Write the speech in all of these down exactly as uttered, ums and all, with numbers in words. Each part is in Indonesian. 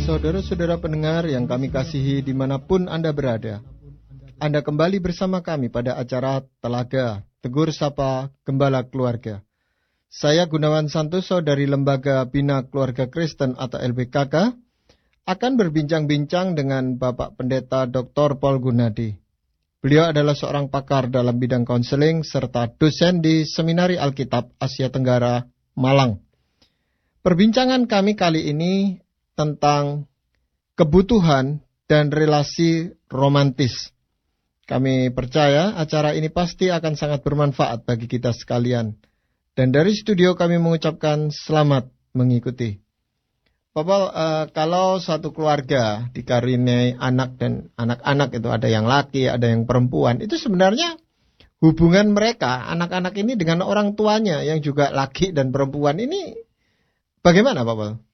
Saudara-saudara pendengar yang kami kasihi dimanapun Anda berada, Anda kembali bersama kami pada acara Telaga Tegur Sapa Gembala Keluarga. Saya Gunawan Santoso dari Lembaga Bina Keluarga Kristen atau L B K K akan berbincang-bincang dengan Bapak Pendeta doktor Paul Gunadi. Beliau adalah seorang pakar dalam bidang konseling serta dosen di Seminari Alkitab Asia Tenggara, Malang. Perbincangan kami kali ini tentang kebutuhan dan relasi romantis. Kami percaya acara ini pasti akan sangat bermanfaat bagi kita sekalian. Dan dari studio kami mengucapkan selamat mengikuti. Bapak, uh, kalau satu keluarga dikaruniai anak dan anak-anak itu ada yang laki, ada yang perempuan, itu sebenarnya hubungan mereka, anak-anak ini dengan orang tuanya yang juga laki dan perempuan ini bagaimana, Bapak?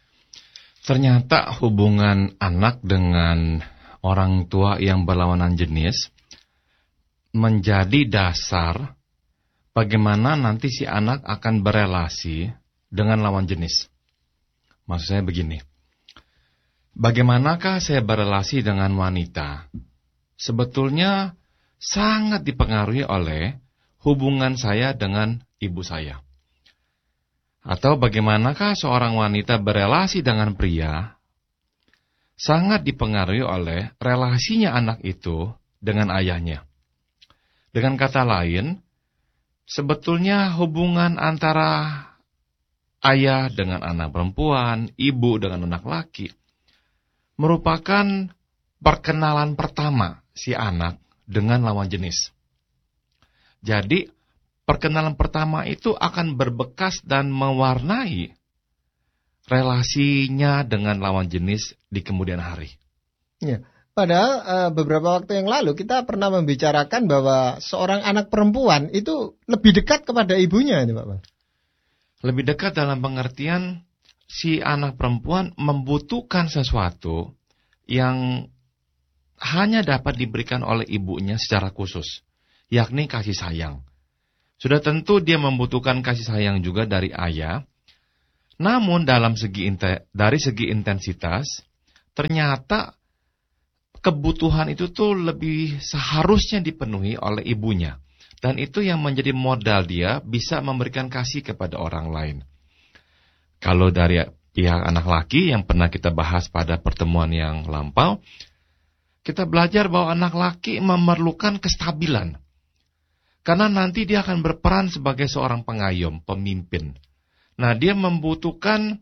Ternyata hubungan anak dengan orang tua yang berlawanan jenis menjadi dasar bagaimana nanti si anak akan berelasi dengan lawan jenis. Maksud saya begini, bagaimanakah saya berelasi dengan wanita? Sebetulnya sangat dipengaruhi oleh hubungan saya dengan ibu saya. Atau bagaimanakah seorang wanita berelasi dengan pria, sangat dipengaruhi oleh relasinya anak itu dengan ayahnya. Dengan kata lain, sebetulnya hubungan antara ayah dengan anak perempuan, ibu dengan anak laki, merupakan perkenalan pertama si anak dengan lawan jenis. Jadi, perkenalan pertama itu akan berbekas dan mewarnai relasinya dengan lawan jenis di kemudian hari. Ya, padahal uh, beberapa waktu yang lalu kita pernah membicarakan bahwa seorang anak perempuan itu lebih dekat kepada ibunya, ini Pak. Lebih dekat dalam pengertian si anak perempuan membutuhkan sesuatu yang hanya dapat diberikan oleh ibunya secara khusus, yakni kasih sayang. Sudah tentu dia membutuhkan kasih sayang juga dari ayah. Namun dalam segi dari segi intensitas, ternyata kebutuhan itu tuh lebih seharusnya dipenuhi oleh ibunya. Dan itu yang menjadi modal dia bisa memberikan kasih kepada orang lain. Kalau dari pihak anak laki yang pernah kita bahas pada pertemuan yang lampau, kita belajar bahwa anak laki memerlukan kestabilan. Karena nanti dia akan berperan sebagai seorang pengayom, pemimpin. Nah, dia membutuhkan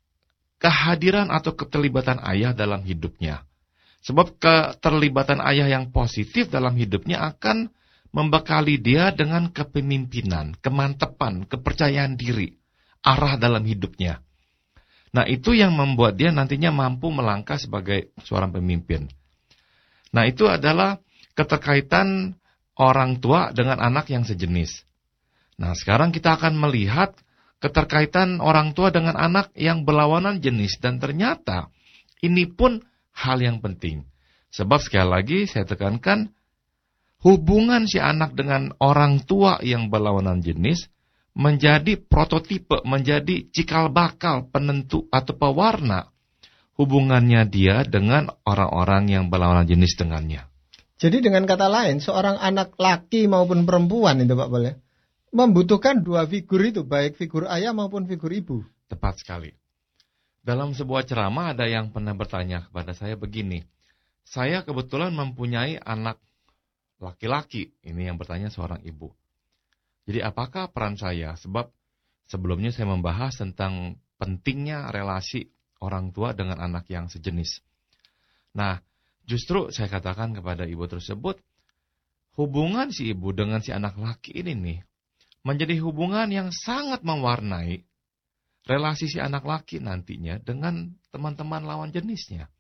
kehadiran atau keterlibatan ayah dalam hidupnya. Sebab keterlibatan ayah yang positif dalam hidupnya akan membekali dia dengan kepemimpinan, kemantapan, kepercayaan diri, arah dalam hidupnya. Nah, itu yang membuat dia nantinya mampu melangkah sebagai seorang pemimpin. Nah, itu adalah keterkaitan orang tua dengan anak yang sejenis. Nah, sekarang kita akan melihat keterkaitan orang tua dengan anak yang berlawanan jenis. Dan ternyata ini pun hal yang penting. Sebab sekali lagi saya tekankan, hubungan si anak dengan orang tua yang berlawanan jenis menjadi prototipe, menjadi cikal bakal penentu atau pewarna hubungannya dia dengan orang-orang yang berlawanan jenis dengannya. Jadi dengan kata lain, seorang anak laki maupun perempuan itu Pak boleh membutuhkan dua figur itu, baik figur ayah maupun figur ibu. Tepat sekali. Dalam sebuah ceramah ada yang pernah bertanya kepada saya begini, saya kebetulan mempunyai anak laki-laki, ini yang bertanya seorang ibu. Jadi apakah peran saya? Sebab sebelumnya saya membahas tentang pentingnya relasi orang tua dengan anak yang sejenis. Nah, justru saya katakan kepada ibu tersebut, hubungan si ibu dengan si anak laki ini nih, menjadi hubungan yang sangat mewarnai relasi si anak laki nantinya dengan teman-teman lawan jenisnya.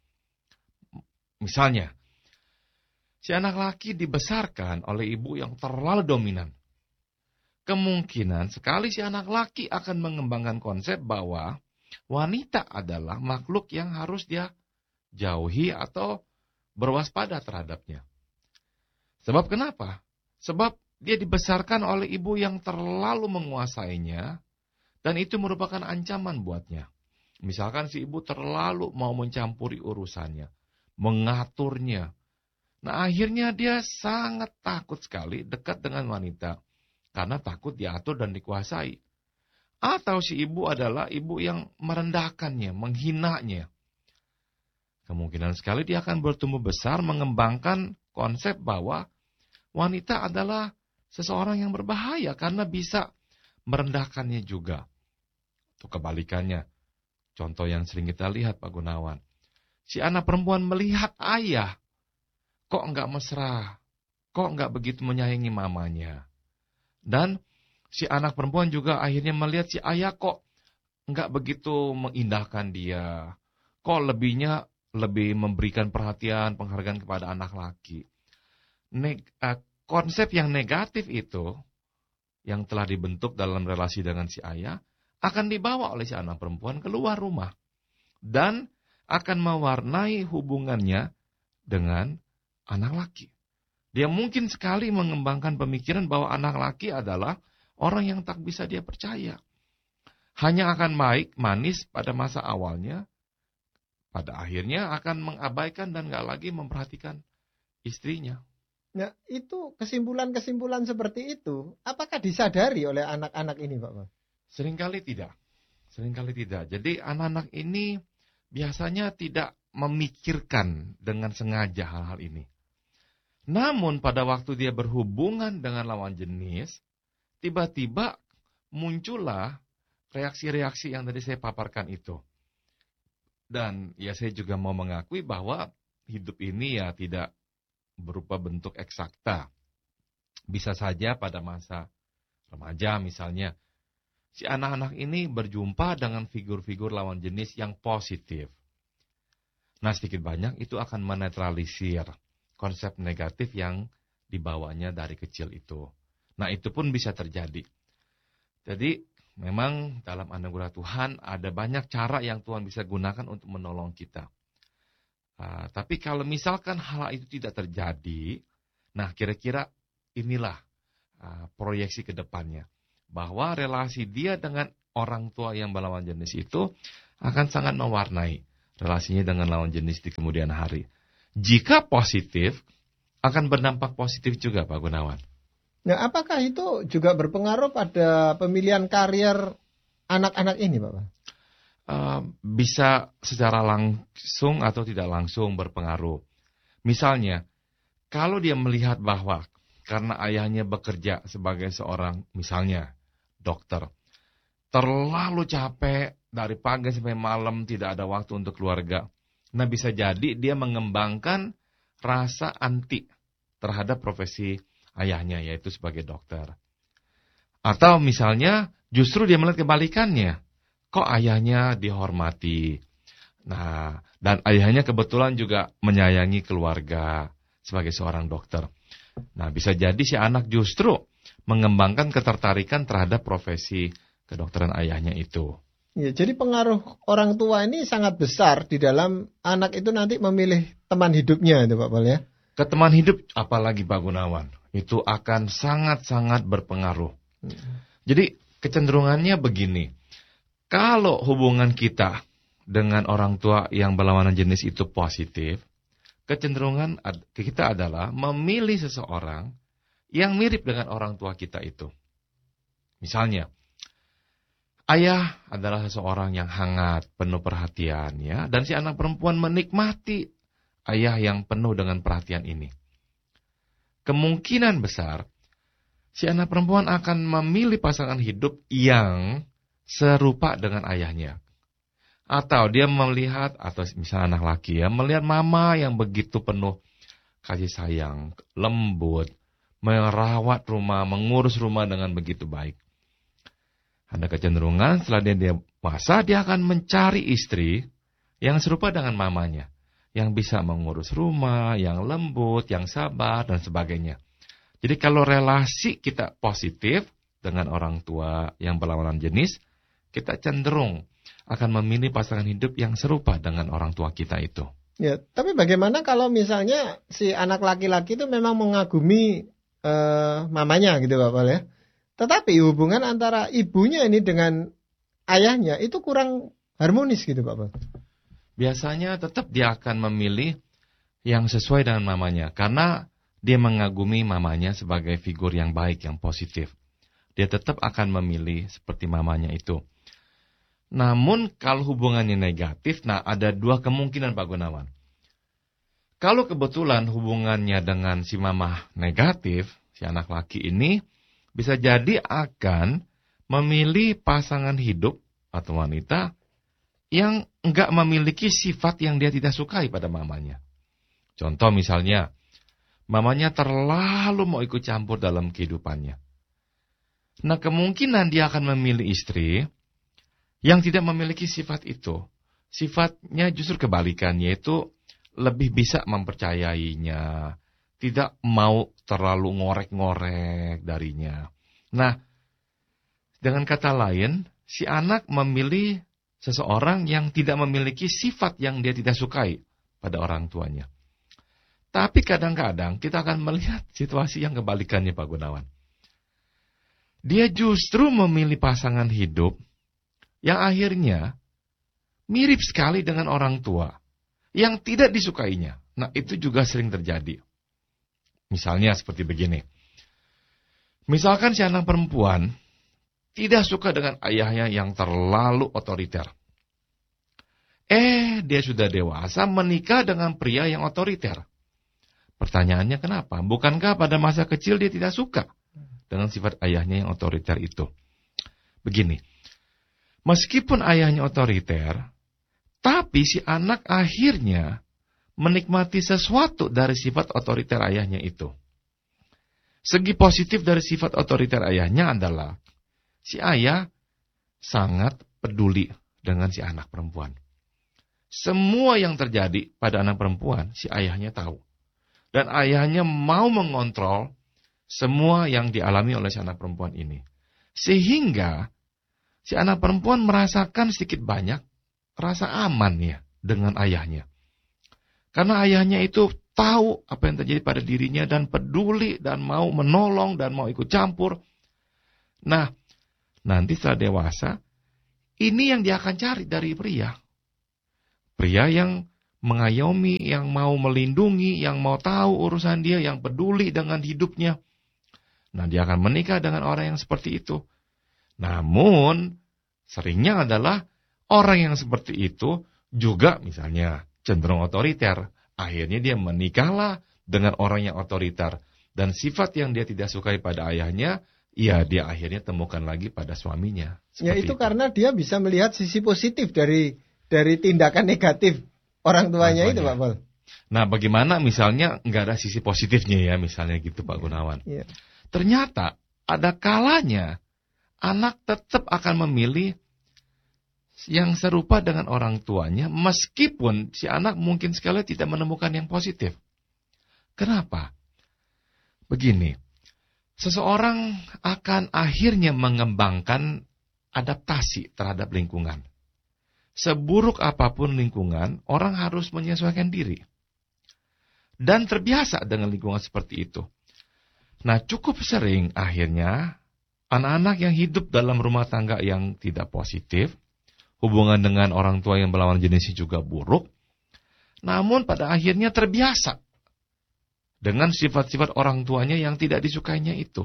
Misalnya, si anak laki dibesarkan oleh ibu yang terlalu dominan. Kemungkinan sekali si anak laki akan mengembangkan konsep bahwa wanita adalah makhluk yang harus dia jauhi atau berwaspada terhadapnya. Sebab kenapa? Sebab dia dibesarkan oleh ibu yang terlalu menguasainya, dan itu merupakan ancaman buatnya. Misalkan si ibu terlalu mau mencampuri urusannya, mengaturnya. Nah, akhirnya dia sangat takut sekali dekat dengan wanita karena takut diatur dan dikuasai. Atau si ibu adalah ibu yang merendahkannya, menghinanya. Kemungkinan sekali dia akan bertumbuh besar mengembangkan konsep bahwa wanita adalah seseorang yang berbahaya karena bisa merendahkannya juga. Itu kebalikannya. Contoh yang sering kita lihat, Pak Gunawan. Si anak perempuan melihat ayah, kok enggak mesra, kok enggak begitu menyayangi mamanya. Dan si anak perempuan juga akhirnya melihat si ayah kok enggak begitu mengindahkan dia. Kok lebihnya lebih memberikan perhatian, penghargaan kepada anak laki. Neg- uh, konsep yang negatif itu, yang telah dibentuk dalam relasi dengan si ayah, akan dibawa oleh si anak perempuan keluar rumah. Dan akan mewarnai hubungannya dengan anak laki. Dia mungkin sekali mengembangkan pemikiran bahwa anak laki adalah orang yang tak bisa dia percaya. Hanya akan baik, manis pada masa awalnya, pada akhirnya akan mengabaikan dan gak lagi memperhatikan istrinya. Nah, itu kesimpulan-kesimpulan seperti itu, apakah disadari oleh anak-anak ini, Pak? Seringkali tidak. Seringkali tidak. Jadi anak-anak ini biasanya tidak memikirkan dengan sengaja hal-hal ini. Namun pada waktu dia berhubungan dengan lawan jenis, tiba-tiba muncullah reaksi-reaksi yang tadi saya paparkan itu. Dan ya saya juga mau mengakui bahwa hidup ini ya tidak berupa bentuk eksakta. Bisa saja pada masa remaja misalnya, si anak-anak ini berjumpa dengan figur-figur lawan jenis yang positif. Nah, sedikit banyak itu akan menetralisir konsep negatif yang dibawanya dari kecil itu. Nah, itu pun bisa terjadi. Jadi, memang dalam anugerah Tuhan ada banyak cara yang Tuhan bisa gunakan untuk menolong kita. Uh, tapi kalau misalkan hal itu tidak terjadi, nah kira-kira inilah uh, proyeksi ke depannya. Bahwa relasi dia dengan orang tua yang berlawan jenis itu akan sangat mewarnai relasinya dengan lawan jenis di kemudian hari. Jika positif, akan berdampak positif juga, Pak Gunawan. Nah, apakah itu juga berpengaruh pada pemilihan karier anak-anak ini, Pak? Uh, bisa secara langsung atau tidak langsung berpengaruh. Misalnya, kalau dia melihat bahwa karena ayahnya bekerja sebagai seorang, misalnya, dokter, terlalu capek dari pagi sampai malam, tidak ada waktu untuk keluarga. Nah, bisa jadi dia mengembangkan rasa anti terhadap profesi ayahnya, yaitu sebagai dokter. Atau misalnya justru dia melihat kebalikannya. Kok ayahnya dihormati? Nah, dan ayahnya kebetulan juga menyayangi keluarga sebagai seorang dokter. Nah, bisa jadi si anak justru mengembangkan ketertarikan terhadap profesi kedokteran ayahnya itu. Ya, jadi pengaruh orang tua ini sangat besar di dalam anak itu nanti memilih teman hidupnya itu, Pak Pal, ya. Ke teman hidup apalagi, Pak Gunawan, itu akan sangat-sangat berpengaruh. Hmm. Jadi kecenderungannya begini, kalau hubungan kita dengan orang tua yang berlawanan jenis itu positif, kecenderungan kita adalah memilih seseorang yang mirip dengan orang tua kita itu. Misalnya, ayah adalah seseorang yang hangat, penuh perhatian, ya, dan si anak perempuan menikmati ayah yang penuh dengan perhatian ini. Kemungkinan besar, si anak perempuan akan memilih pasangan hidup yang serupa dengan ayahnya. Atau dia melihat, atau misalnya anak laki ya, melihat mama yang begitu penuh kasih sayang, lembut, merawat rumah, mengurus rumah dengan begitu baik. Ada kecenderungan setelah dia dewasa, dia akan mencari istri yang serupa dengan mamanya. Yang bisa mengurus rumah, yang lembut, yang sabar, dan sebagainya. Jadi kalau relasi kita positif dengan orang tua yang berlawanan jenis, kita cenderung akan memilih pasangan hidup yang serupa dengan orang tua kita itu. Ya, tapi bagaimana kalau misalnya si anak laki-laki itu memang mengagumi uh, mamanya gitu, Pak Pal, ya. Tetapi hubungan antara ibunya ini dengan ayahnya itu kurang harmonis gitu Pak Paul? Biasanya tetap dia akan memilih yang sesuai dengan mamanya. Karena dia mengagumi mamanya sebagai figur yang baik, yang positif. Dia tetap akan memilih seperti mamanya itu. Namun kalau hubungannya negatif, nah ada dua kemungkinan Pak Gunawan. Kalau kebetulan hubungannya dengan si mama negatif, si anak laki ini bisa jadi akan memilih pasangan hidup atau wanita yang enggak memiliki sifat yang dia tidak sukai pada mamanya. Contoh misalnya, mamanya terlalu mau ikut campur dalam kehidupannya. Nah, kemungkinan dia akan memilih istri yang tidak memiliki sifat itu. Sifatnya justru kebalikan, yaitu lebih bisa mempercayainya, tidak mau terlalu ngorek-ngorek darinya. Nah, dengan kata lain, si anak memilih seseorang yang tidak memiliki sifat yang dia tidak sukai pada orang tuanya. Tapi kadang-kadang kita akan melihat situasi yang kebalikannya Pak Gunawan. Dia justru memilih pasangan hidup yang akhirnya mirip sekali dengan orang tua yang tidak disukainya. Nah, itu juga sering terjadi. Misalnya seperti begini. Misalkan si anak perempuan tidak suka dengan ayahnya yang terlalu otoriter. Eh, dia sudah dewasa menikah dengan pria yang otoriter. Pertanyaannya kenapa? Bukankah pada masa kecil dia tidak suka dengan sifat ayahnya yang otoriter itu? Begini, meskipun ayahnya otoriter, tapi si anak akhirnya menikmati sesuatu dari sifat otoriter ayahnya itu. Segi positif dari sifat otoriter ayahnya adalah si ayah sangat peduli dengan si anak perempuan. Semua yang terjadi pada anak perempuan, si ayahnya tahu. Dan ayahnya mau mengontrol semua yang dialami oleh si anak perempuan ini. Sehingga si anak perempuan merasakan sedikit banyak rasa aman ya dengan ayahnya. Karena ayahnya itu tahu apa yang terjadi pada dirinya dan peduli dan mau menolong dan mau ikut campur. Nah, nanti setelah dewasa, ini yang dia akan cari dari pria. Pria yang mengayomi, yang mau melindungi, yang mau tahu urusan dia, yang peduli dengan hidupnya. Nah, dia akan menikah dengan orang yang seperti itu. Namun, seringnya adalah orang yang seperti itu juga misalnya cenderung otoriter. Akhirnya dia menikahlah dengan orang yang otoriter. Dan sifat yang dia tidak sukai pada ayahnya, ya dia akhirnya temukan lagi pada suaminya. Ya itu, itu karena dia bisa melihat sisi positif dari dari tindakan negatif orang tuanya itu Pak Paul. Nah, bagaimana misalnya nggak ada sisi positifnya ya, misalnya gitu Pak Gunawan. Ya. Ternyata ada kalanya anak tetap akan memilih yang serupa dengan orang tuanya, meskipun si anak mungkin sekali tidak menemukan yang positif. Kenapa? Begini, seseorang akan akhirnya mengembangkan adaptasi terhadap lingkungan. Seburuk apapun lingkungan, orang harus menyesuaikan diri. Dan terbiasa dengan lingkungan seperti itu. Nah, cukup sering akhirnya anak-anak yang hidup dalam rumah tangga yang tidak positif, hubungan dengan orang tua yang berlawan jenis juga buruk, namun pada akhirnya terbiasa dengan sifat-sifat orang tuanya yang tidak disukainya itu.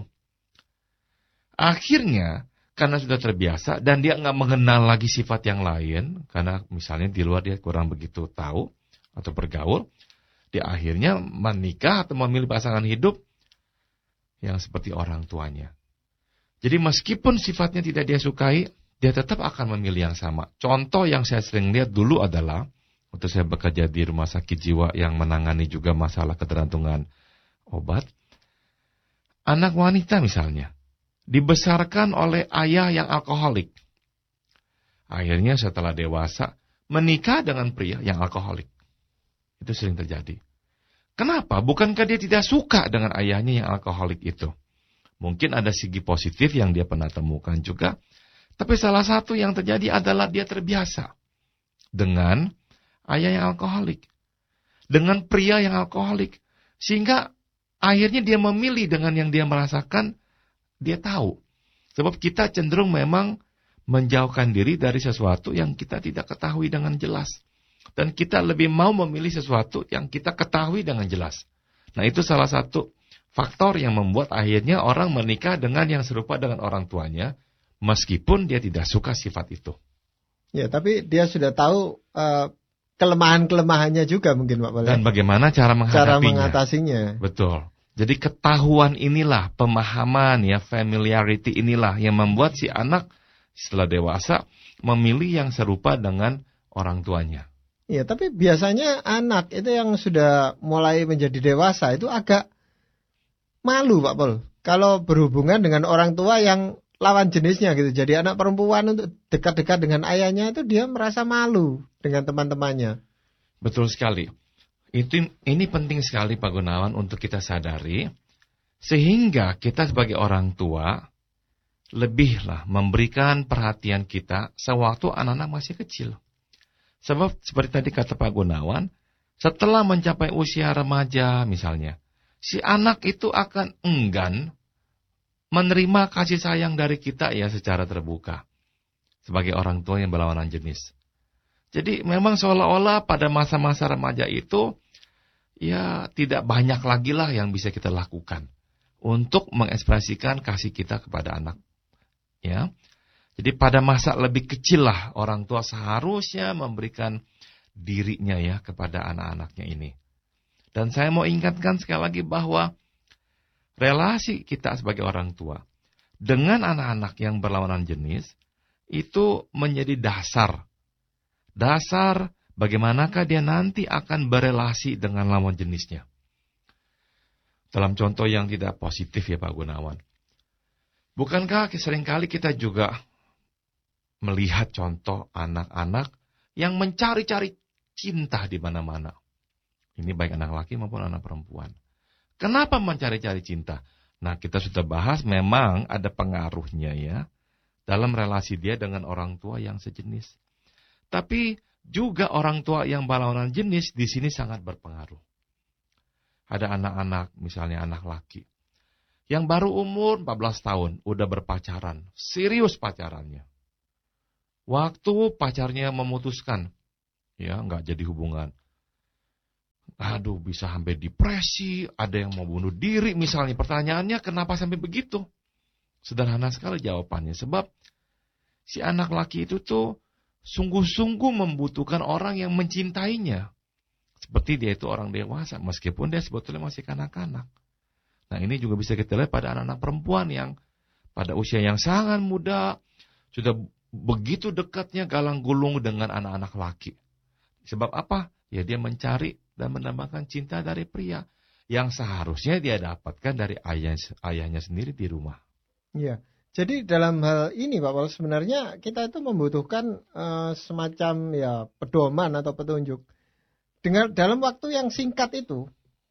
Akhirnya, karena sudah terbiasa dan dia nggak mengenal lagi sifat yang lain, karena misalnya di luar dia kurang begitu tahu atau bergaul, dia akhirnya menikah atau memilih pasangan hidup yang seperti orang tuanya. Jadi meskipun sifatnya tidak dia sukai, dia tetap akan memilih yang sama. Contoh yang saya sering lihat dulu adalah, waktu saya bekerja di rumah sakit jiwa yang menangani juga masalah ketergantungan obat. Anak wanita misalnya, dibesarkan oleh ayah yang alkoholik. Akhirnya setelah dewasa, menikah dengan pria yang alkoholik. Itu sering terjadi. Kenapa? Bukankah dia tidak suka dengan ayahnya yang alkoholik itu? Mungkin ada segi positif yang dia pernah temukan juga. Tapi salah satu yang terjadi adalah dia terbiasa dengan ayah yang alkoholik. Dengan pria yang alkoholik. Sehingga akhirnya dia memilih dengan yang dia merasakan, dia tahu. Sebab kita cenderung memang menjauhkan diri dari sesuatu yang kita tidak ketahui dengan jelas. Dan kita lebih mau memilih sesuatu yang kita ketahui dengan jelas. Nah, itu salah satu faktor yang membuat akhirnya orang menikah dengan yang serupa dengan orang tuanya, meskipun dia tidak suka sifat itu. Ya, tapi dia sudah tahu uh, kelemahan-kelemahannya juga mungkin Pak Pol. Dan bagaimana cara menghadapinya. Cara mengatasinya. Betul. Jadi ketahuan inilah, pemahaman ya, familiarity inilah yang membuat si anak setelah dewasa memilih yang serupa dengan orang tuanya. Iya, tapi biasanya anak itu yang sudah mulai menjadi dewasa itu agak malu Pak Pol. Kalau berhubungan dengan orang tua yang lawan jenisnya gitu. Jadi anak perempuan untuk dekat-dekat dengan ayahnya itu dia merasa malu dengan teman-temannya. Betul sekali. Itu ini penting sekali Pak Gunawan untuk kita sadari. Sehingga kita sebagai orang tua lebihlah memberikan perhatian kita sewaktu anak-anak masih kecil. Sebab seperti tadi kata Pak Gunawan, setelah mencapai usia remaja misalnya, si anak itu akan enggan menerima kasih sayang dari kita ya secara terbuka. Sebagai orang tua yang berlawanan jenis. Jadi memang seolah-olah pada masa-masa remaja itu, ya tidak banyak lagi lah yang bisa kita lakukan untuk mengekspresikan kasih kita kepada anak. Ya, jadi pada masa lebih kecil lah orang tua seharusnya memberikan dirinya ya kepada anak-anaknya ini. Dan saya mau ingatkan sekali lagi bahwa relasi kita sebagai orang tua dengan anak-anak yang berlawanan jenis itu menjadi dasar. Dasar bagaimanakah dia nanti akan berelasi dengan lawan jenisnya. Dalam contoh yang tidak positif ya Pak Gunawan. Bukankah seringkali kita juga melihat contoh anak-anak yang mencari-cari cinta di mana-mana. Ini baik anak laki maupun anak perempuan. Kenapa mencari-cari cinta? Nah, kita sudah bahas memang ada pengaruhnya ya dalam relasi dia dengan orang tua yang sejenis. Tapi juga orang tua yang berlawanan jenis di sini sangat berpengaruh. Ada anak-anak, misalnya anak laki, yang baru umur empat belas tahun, udah berpacaran, serius pacarannya. Waktu pacarnya memutuskan, ya nggak jadi hubungan. Aduh, bisa sampai depresi, ada yang mau bunuh diri misalnya. Pertanyaannya, kenapa sampai begitu? Sederhana sekali jawabannya, sebab si anak laki itu tuh sungguh-sungguh membutuhkan orang yang mencintainya. Seperti dia itu orang dewasa, meskipun dia sebetulnya masih kanak-kanak. Nah, ini juga bisa kita lihat pada anak-anak perempuan yang pada usia yang sangat muda, sudah begitu dekatnya galang gulung dengan anak-anak laki. Sebab apa? Ya dia mencari dan mendapatkan cinta dari pria yang seharusnya dia dapatkan dari ayah, ayahnya sendiri di rumah. Iya. Jadi dalam hal ini Pak Pol sebenarnya kita itu membutuhkan uh, semacam ya pedoman atau petunjuk. Dengan dalam waktu yang singkat itu,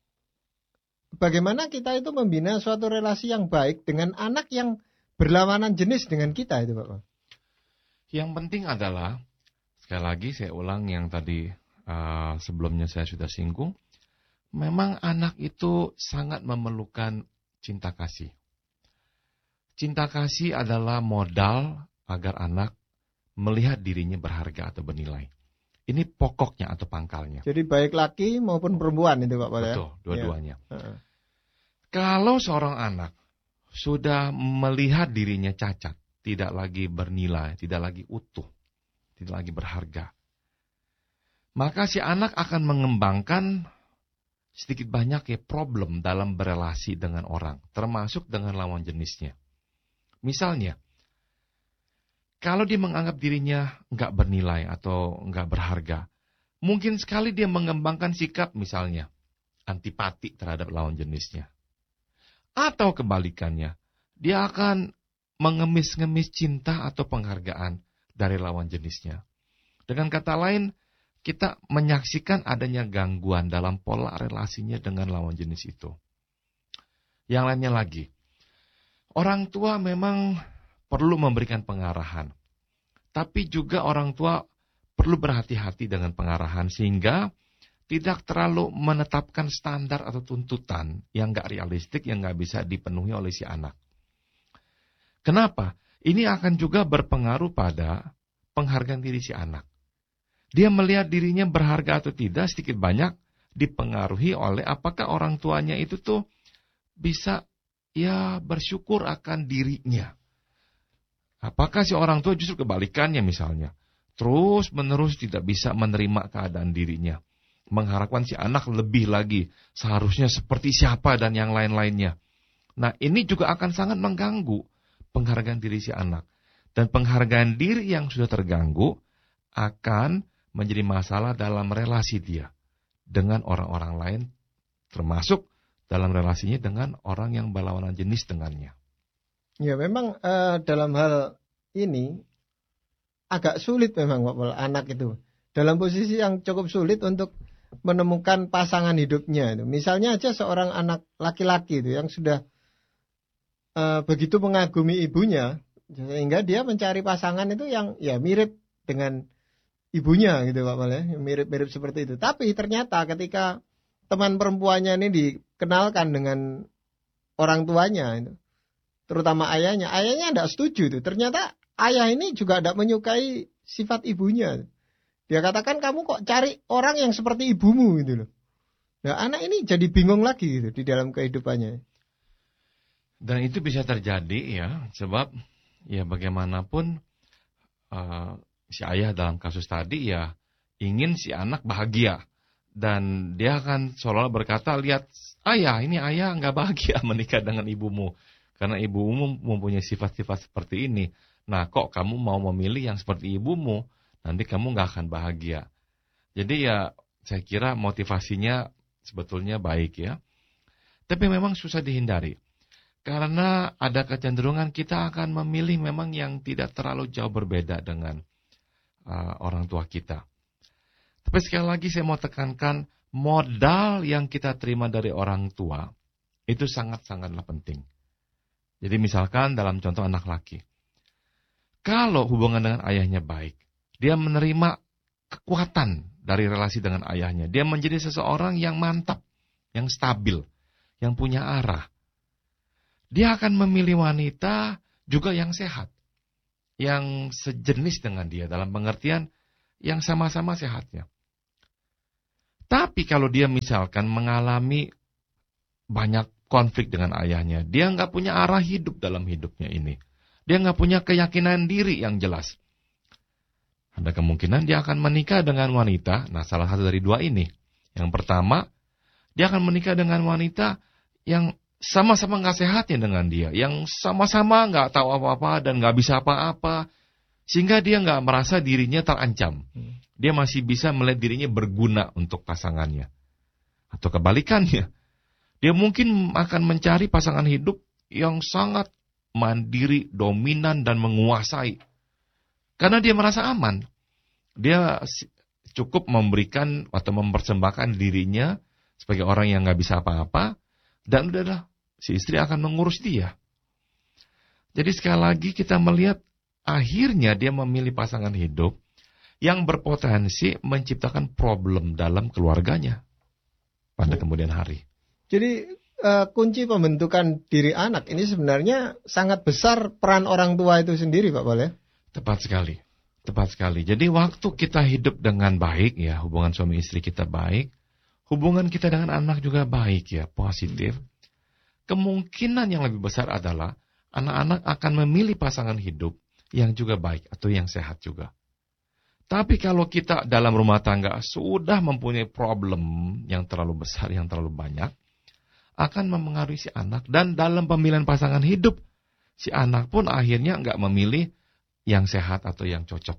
bagaimana kita itu membina suatu relasi yang baik dengan anak yang berlawanan jenis dengan kita itu Pak Pol? Yang penting adalah, sekali lagi saya ulang yang tadi uh, sebelumnya saya sudah singgung, memang anak itu sangat memerlukan cinta kasih. Cinta kasih adalah modal agar anak melihat dirinya berharga atau bernilai. Ini pokoknya atau pangkalnya. Jadi baik laki maupun perempuan itu Pak Pol ya? Betul, dua-duanya. Ya. Uh-uh. Kalau seorang anak sudah melihat dirinya cacat, tidak lagi bernilai, tidak lagi utuh, tidak lagi berharga, maka si anak akan mengembangkan sedikit banyak ya problem dalam berelasi dengan orang, termasuk dengan lawan jenisnya. Misalnya, kalau dia menganggap dirinya nggak bernilai atau nggak berharga, mungkin sekali dia mengembangkan sikap misalnya antipati terhadap lawan jenisnya. Atau kebalikannya, dia akan mengemis-ngemis cinta atau penghargaan dari lawan jenisnya. Dengan kata lain, kita menyaksikan adanya gangguan dalam pola relasinya dengan lawan jenis itu. Yang lainnya lagi, orang tua memang perlu memberikan pengarahan. Tapi juga orang tua perlu berhati-hati dengan pengarahan sehingga tidak terlalu menetapkan standar atau tuntutan yang nggak realistik, yang nggak bisa dipenuhi oleh si anak. Kenapa? ini akan juga berpengaruh pada penghargaan diri si anak. Dia melihat dirinya berharga atau tidak sedikit banyak dipengaruhi oleh apakah orang tuanya itu tuh bisa ya bersyukur akan dirinya. Apakah si orang tua justru kebalikannya misalnya. Terus menerus tidak bisa menerima keadaan dirinya. Mengharapkan si anak lebih lagi. Seharusnya seperti siapa dan yang lain-lainnya. Nah ini juga akan sangat mengganggu penghargaan diri si anak. Dan penghargaan diri yang sudah terganggu akan menjadi masalah dalam relasi dia dengan orang-orang lain. Termasuk dalam relasinya dengan orang yang berlawanan jenis dengannya. Ya memang uh, dalam hal ini agak sulit memang Pak anak itu. Dalam posisi yang cukup sulit untuk menemukan pasangan hidupnya itu. Misalnya aja seorang anak laki-laki itu yang sudah uh, begitu mengagumi ibunya sehingga dia mencari pasangan itu yang ya mirip dengan ibunya gitu Pak Mal ya, mirip-mirip seperti itu. Tapi ternyata ketika teman perempuannya ini dikenalkan dengan orang tuanya itu, terutama ayahnya, ayahnya tidak setuju itu. Ternyata ayah ini juga tidak menyukai sifat ibunya. Dia katakan kamu kok cari orang yang seperti ibumu gitu loh. Nah anak ini jadi bingung lagi gitu di dalam kehidupannya. Dan itu bisa terjadi ya, sebab ya bagaimanapun uh, si ayah dalam kasus tadi ya ingin si anak bahagia. Dan dia akan seolah berkata, lihat ayah, ini ayah nggak bahagia menikah dengan ibumu. Karena ibumu mempunyai sifat-sifat seperti ini. Nah kok kamu mau memilih yang seperti ibumu, nanti kamu nggak akan bahagia. Jadi ya saya kira motivasinya sebetulnya baik ya. Tapi memang susah dihindari. Karena ada kecenderungan kita akan memilih memang yang tidak terlalu jauh berbeda dengan uh, orang tua kita. Tapi sekali lagi saya mau tekankan, modal yang kita terima dari orang tua itu sangat-sangatlah penting. Jadi misalkan dalam contoh anak laki. Kalau hubungan dengan ayahnya baik, dia menerima kekuatan dari relasi dengan ayahnya. Dia menjadi seseorang yang mantap, yang stabil, yang punya arah. Dia akan memilih wanita juga yang sehat, yang sejenis dengan dia dalam pengertian yang sama-sama sehatnya. Tapi kalau dia misalkan mengalami banyak konflik dengan ayahnya, dia nggak punya arah hidup dalam hidupnya ini. Dia nggak punya keyakinan diri yang jelas. Ada kemungkinan dia akan menikah dengan wanita, nah salah satu dari dua ini. Yang pertama, dia akan menikah dengan wanita yang sama-sama nggak sehatnya dengan dia, yang sama-sama nggak tahu apa-apa dan nggak bisa apa-apa, sehingga dia nggak merasa dirinya terancam. Dia masih bisa melihat dirinya berguna untuk pasangannya. Atau kebalikannya, dia mungkin akan mencari pasangan hidup yang sangat mandiri, dominan, dan menguasai. Karena dia merasa aman. Dia cukup memberikan atau mempersembahkan dirinya sebagai orang yang nggak bisa apa-apa, dan udahlah, si istri akan mengurus dia. Jadi sekali lagi kita melihat akhirnya dia memilih pasangan hidup yang berpotensi menciptakan problem dalam keluarganya pada kemudian hari. Jadi uh, kunci pembentukan diri anak ini sebenarnya sangat besar peran orang tua itu sendiri Pak Pol ya? Tepat sekali, tepat sekali. Jadi waktu kita hidup dengan baik ya, hubungan suami istri kita baik, hubungan kita dengan anak juga baik ya, positif. Kemungkinan yang lebih besar adalah anak-anak akan memilih pasangan hidup yang juga baik atau yang sehat juga. Tapi kalau kita dalam rumah tangga sudah mempunyai problem yang terlalu besar, yang terlalu banyak, akan mempengaruhi si anak. Dan dalam pemilihan pasangan hidup, si anak pun akhirnya nggak memilih yang sehat atau yang cocok.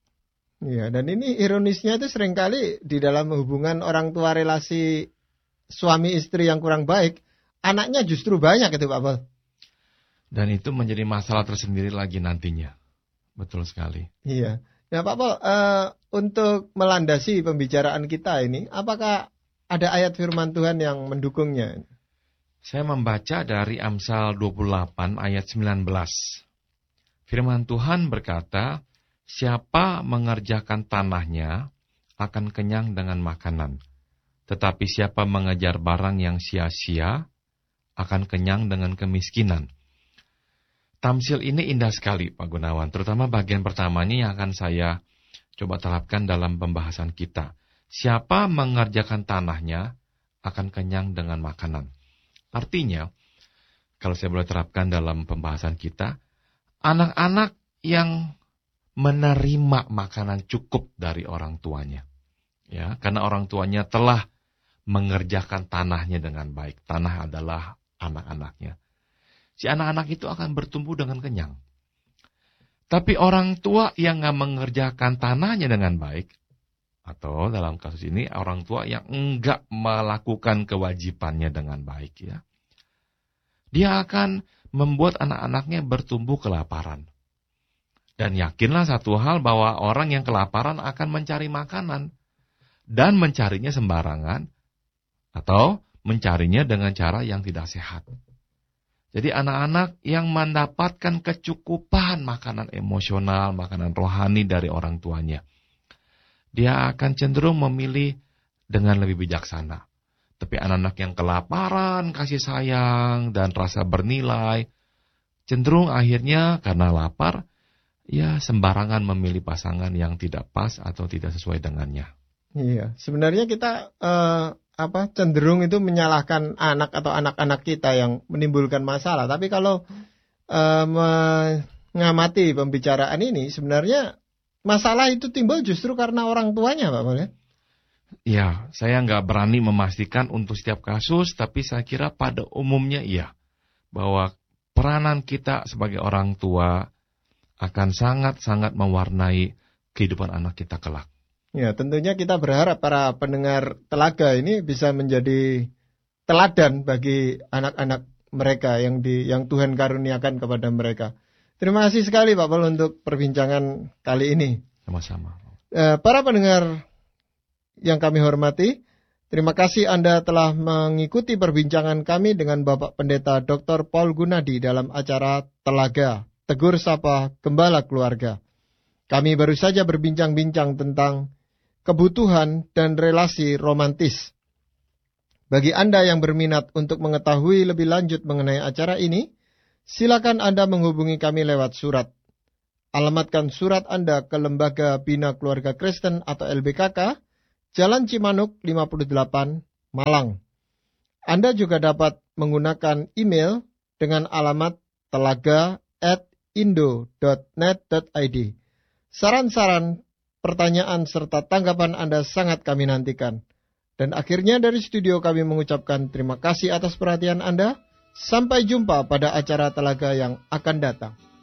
Iya, dan ini ironisnya itu seringkali di dalam hubungan orang tua relasi suami istri yang kurang baik, anaknya justru banyak itu Pak Pol. Dan itu menjadi masalah tersendiri lagi nantinya. Betul sekali. Iya. Nah Pak Pol, uh, untuk melandasi pembicaraan kita ini, apakah ada ayat firman Tuhan yang mendukungnya? Saya membaca dari Amsal dua puluh delapan ayat sembilan belas. Firman Tuhan berkata, siapa mengerjakan tanahnya akan kenyang dengan makanan. Tetapi siapa mengejar barang yang sia-sia akan kenyang dengan kemiskinan. tamsil ini indah sekali Pak Gunawan, terutama bagian pertamanya yang akan saya coba terapkan dalam pembahasan kita. Siapa mengerjakan tanahnya akan kenyang dengan makanan. Artinya, kalau saya boleh terapkan dalam pembahasan kita, anak-anak yang menerima makanan cukup dari orang tuanya. Ya, karena orang tuanya telah mengerjakan tanahnya dengan baik. Tanah adalah anak-anaknya. Si anak-anak itu akan bertumbuh dengan kenyang. Tapi orang tua yang nggak mengerjakan tanahnya dengan baik, atau dalam kasus ini orang tua yang enggak melakukan kewajibannya dengan baik, ya, dia akan membuat anak-anaknya bertumbuh kelaparan. Dan yakinlah satu hal bahwa orang yang kelaparan akan mencari makanan dan mencarinya sembarangan atau mencarinya dengan cara yang tidak sehat. Jadi anak-anak yang mendapatkan kecukupan makanan emosional, makanan rohani dari orang tuanya, dia akan cenderung memilih dengan lebih bijaksana. Tapi anak-anak yang kelaparan, kasih sayang, dan rasa bernilai, cenderung akhirnya karena lapar, ya sembarangan memilih pasangan yang tidak pas atau tidak sesuai dengannya. Iya, sebenarnya kita eh, apa cenderung itu menyalahkan anak atau anak-anak kita yang menimbulkan masalah. Tapi kalau eh, mengamati pembicaraan ini, sebenarnya masalah itu timbul justru karena orang tuanya, Pak Paul. Ya, saya nggak berani memastikan untuk setiap kasus, tapi saya kira pada umumnya iya, bahwa peranan kita sebagai orang tua akan sangat-sangat mewarnai kehidupan anak kita kelak. Ya, tentunya kita berharap para pendengar Telaga ini bisa menjadi teladan bagi anak-anak mereka yang di yang Tuhan karuniakan kepada mereka. Terima kasih sekali Pak Paul untuk perbincangan kali ini. Sama-sama. Eh, para pendengar yang kami hormati, terima kasih Anda telah mengikuti perbincangan kami dengan Bapak Pendeta Doktor Paul Gunadi dalam acara Telaga, Tegur Sapa Gembala Keluarga. Kami baru saja berbincang-bincang tentang kebutuhan dan relasi romantis. Bagi Anda yang berminat untuk mengetahui lebih lanjut mengenai acara ini, silakan Anda menghubungi kami lewat surat. Alamatkan surat Anda ke Lembaga Bina Keluarga Kristen atau L B K K, Jalan Cimanuk lima puluh delapan, Malang. Anda juga dapat menggunakan email dengan alamat telaga at indo dot net dot i d. Saran-saran, pertanyaan serta tanggapan Anda sangat kami nantikan. Dan akhirnya dari studio kami mengucapkan terima kasih atas perhatian Anda. Sampai jumpa pada acara Telaga yang akan datang.